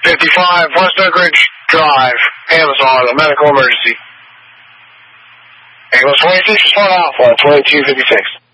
55 West Oak Ridge Drive, Amazon, a medical emergency. Ambulance 26, respond Alpha, 2256.